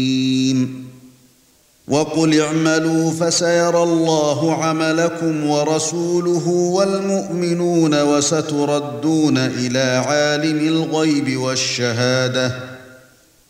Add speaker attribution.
Speaker 1: وَقُلِ اعْمَلُوا فَسَيَرَى اللَّهُ عَمَلَكُمْ وَرَسُولُهُ وَالْمُؤْمِنُونَ وَسَتُرَدُّونَ إِلَى عَالِمِ الْغَيْبِ وَالشَّهَادَةِ